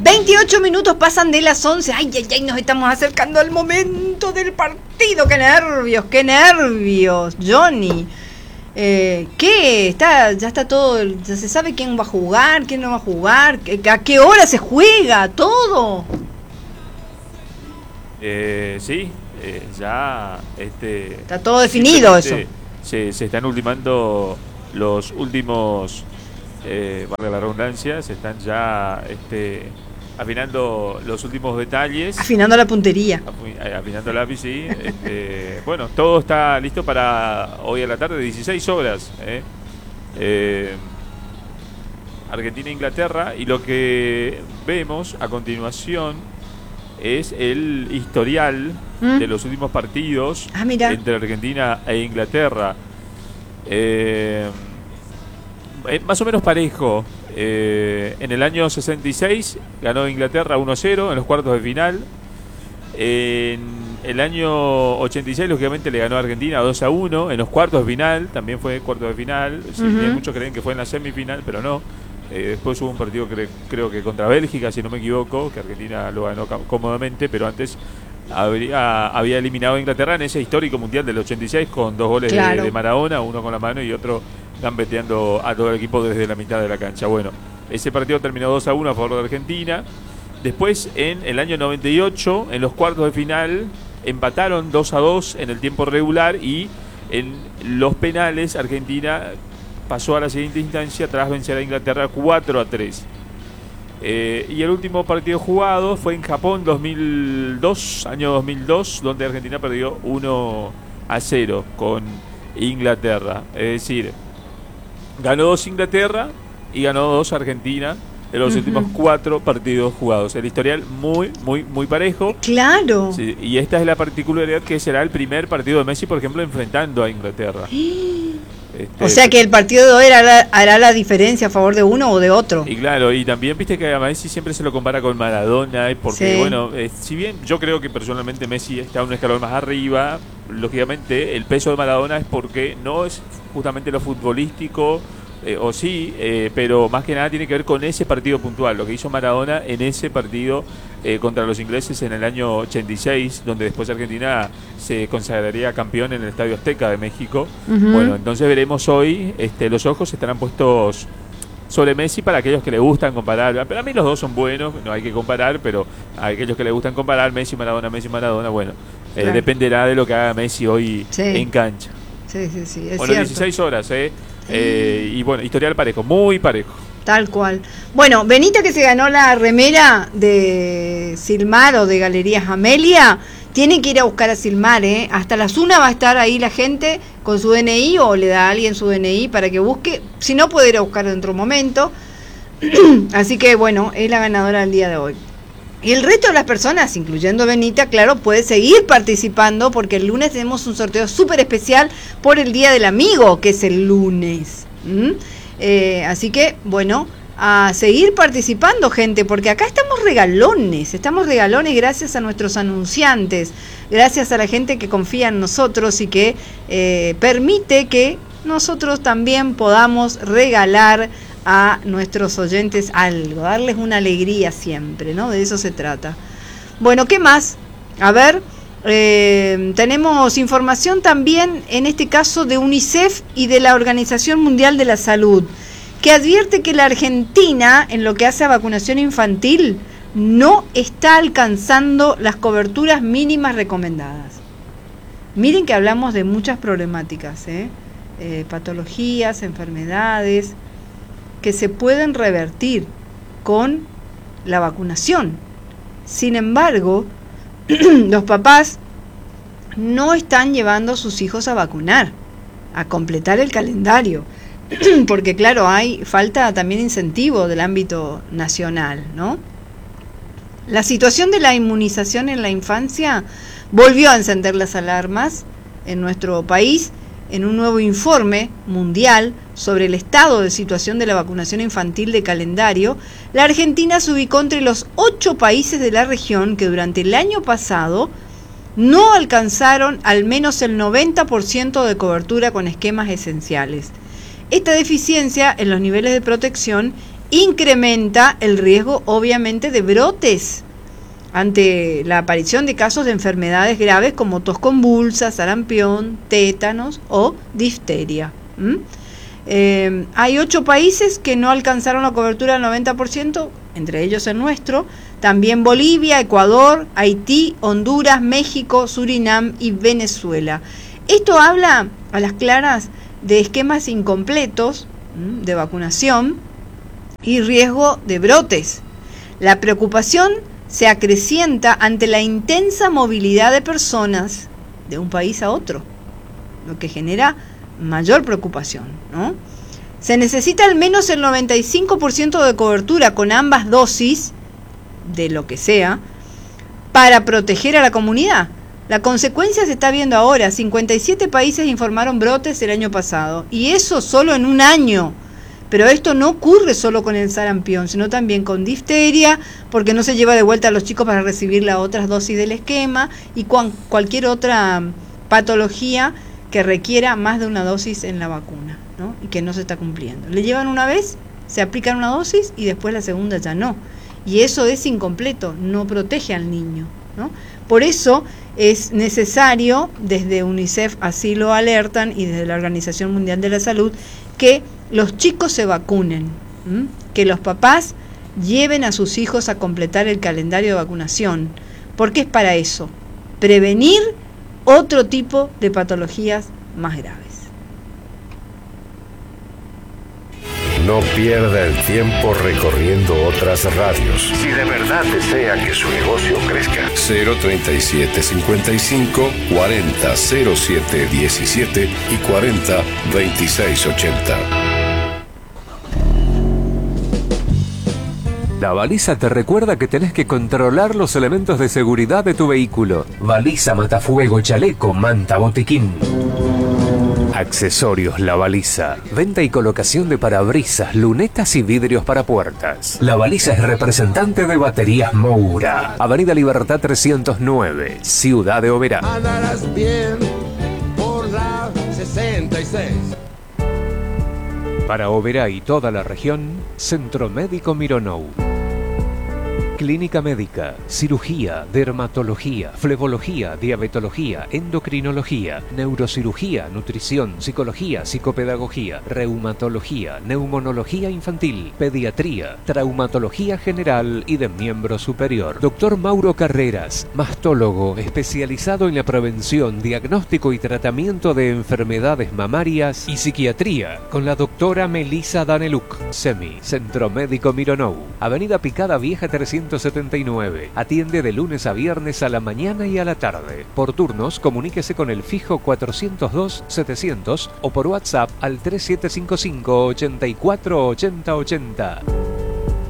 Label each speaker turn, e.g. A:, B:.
A: 28 minutos pasan de las 11. Ay, nos estamos acercando al momento del partido. ¡Qué nervios, Johnny! ¿Qué? Ya está todo, ya se sabe quién va a jugar, quién no va a jugar, a qué hora se juega, todo.
B: Sí, ya
A: está todo definido eso.
B: Se están ultimando los últimos, valga la redundancia, se están ya afinando los últimos detalles.
A: Afinando la puntería.
B: Afinando el lápiz, sí. Bueno, todo está listo para hoy a la tarde, 16 horas. Argentina e Inglaterra. Y lo que vemos a continuación es el historial de los últimos partidos entre Argentina e Inglaterra. Más o menos parejo. En el año 66 ganó Inglaterra 1-0 en los cuartos de final. En el año 86 lógicamente le ganó a Argentina 2-1 en los cuartos de final. También fue cuartos de final. Sí, muchos creen que fue en la semifinal, pero no. Después hubo un partido creo que contra Bélgica, si no me equivoco, que Argentina lo ganó cómodamente, pero antes había eliminado a Inglaterra en ese histórico mundial del 86 con 2 goles de Maradona, uno con la mano y otro gambeteando a todo el equipo desde la mitad de la cancha. Bueno, ese partido terminó 2-1 a favor de Argentina. Después, en el año 98, en los cuartos de final, empataron 2-2 en el tiempo regular y en los penales Argentina pasó a la siguiente instancia tras vencer a Inglaterra 4-3. Y el último partido jugado fue en Japón, año 2002, donde Argentina perdió 1-0 con Inglaterra. Es decir, ganó 2 Inglaterra y ganó 2 Argentina en los últimos 4 partidos jugados. El historial muy parejo.
A: Claro.
B: Sí, y esta es la particularidad que será el primer partido de Messi, por ejemplo, enfrentando a Inglaterra.
A: O sea que el partido de hoy hará la diferencia a favor de uno o de otro.
B: Y claro, y también viste que a Messi siempre se lo compara con Maradona, porque bueno, si bien yo creo que personalmente Messi está un escalón más arriba, lógicamente el peso de Maradona es porque no es justamente lo futbolístico, pero más que nada tiene que ver con ese partido puntual, lo que hizo Maradona en ese partido contra los ingleses en el año 86, donde después Argentina se consagraría campeón en el Estadio Azteca de México. Bueno, entonces veremos hoy, los ojos estarán puestos sobre Messi para aquellos que le gustan comparar. Pero a mí los dos son buenos, no hay que comparar, pero a aquellos que le gustan comparar Messi, Maradona, bueno, claro, dependerá de lo que haga Messi hoy en cancha.
A: Sí, es
B: bueno,
A: cierto.
B: 16 horas, y bueno, historial parejo, muy parejo.
A: Tal cual. Bueno, Benita, que se ganó la remera de Silmar o de Galerías Amelia, tiene que ir a buscar a Silmar, hasta las 1 va a estar ahí la gente con su DNI, o le da a alguien su DNI para que busque, si no puede ir a buscar dentro de un momento. Así que bueno, es la ganadora del día de hoy. Y el resto de las personas, incluyendo Benita, claro, puede seguir participando, porque el lunes tenemos un sorteo súper especial por el Día del Amigo, que es el lunes. Así que, bueno, a seguir participando, gente, porque acá estamos regalones gracias a nuestros anunciantes, gracias a la gente que confía en nosotros y que permite que nosotros también podamos regalar a nuestros oyentes algo, darles una alegría siempre, ¿no? De eso se trata. Bueno, ¿qué más? A ver, tenemos información también, en este caso de UNICEF y de la Organización Mundial de la Salud, que advierte que la Argentina, en lo que hace a vacunación infantil, no está alcanzando las coberturas mínimas recomendadas. Miren que hablamos de muchas problemáticas, patologías, enfermedades, que se pueden revertir con la vacunación. Sin embargo, los papás no están llevando a sus hijos a vacunar, a completar el calendario, porque claro, falta también incentivo del ámbito nacional, ¿no? La situación de la inmunización en la infancia volvió a encender las alarmas en nuestro país. En un nuevo informe mundial sobre el estado de situación de la vacunación infantil de calendario, la Argentina se ubicó entre los 8 países de la región que durante el año pasado no alcanzaron al menos el 90% de cobertura con esquemas esenciales. Esta deficiencia en los niveles de protección incrementa el riesgo, obviamente, de brotes ante la aparición de casos de enfermedades graves como tos convulsa, sarampión, tétanos o difteria. Hay 8 países que no alcanzaron la cobertura del 90%, entre ellos el nuestro, también Bolivia, Ecuador, Haití, Honduras, México, Surinam y Venezuela. Esto habla a las claras de esquemas incompletos de vacunación y riesgo de brotes. La preocupación se acrecienta ante la intensa movilidad de personas de un país a otro, lo que genera mayor preocupación, ¿no? Se necesita al menos el 95% de cobertura con ambas dosis, de lo que sea, para proteger a la comunidad. La consecuencia se está viendo ahora. 57 países informaron brotes el año pasado, y eso solo en un año. Pero esto no ocurre solo con el sarampión, sino también con difteria, porque no se lleva de vuelta a los chicos para recibir las otras dosis del esquema, y cualquier otra patología que requiera más de una dosis en la vacuna, ¿no? Y que no se está cumpliendo. Le llevan una vez, se aplican una dosis y después la segunda ya no. Y eso es incompleto, no protege al niño, ¿no? Por eso es necesario, desde UNICEF así lo alertan y desde la Organización Mundial de la Salud, que los chicos se vacunen, que los papás lleven a sus hijos a completar el calendario de vacunación, porque es para eso, prevenir otro tipo de patologías más graves.
C: No pierda el tiempo recorriendo otras radios. Si de verdad desea que su negocio crezca. 037 55 40 07 17 y 40 26 80.
D: La baliza te recuerda que tenés que controlar los elementos de seguridad de tu vehículo. Baliza, matafuego, chaleco, manta, botiquín. Accesorios La Baliza. Venta y colocación de parabrisas, lunetas y vidrios para puertas. La Baliza es representante de Baterías Moura. Avenida Libertad 309, Ciudad de Oberá.
E: Andarás bien por la 66.
D: Para Oberá y toda la región, Centro Médico Mironou. Clínica médica, cirugía, dermatología, flebología, diabetología, endocrinología, neurocirugía, nutrición, psicología, psicopedagogía, reumatología, neumonología infantil, pediatría, traumatología general y de miembro superior. Doctor Mauro Carreras, mastólogo especializado en la prevención, diagnóstico y tratamiento de enfermedades mamarias y psiquiatría, con la doctora Melissa Daneluk. SEMI, Centro Médico Mironou, Avenida Picada Vieja 379. Atiende de lunes a viernes a la mañana y a la tarde. Por turnos, comuníquese con el fijo 402-700 o por WhatsApp al 3755 84 80 80.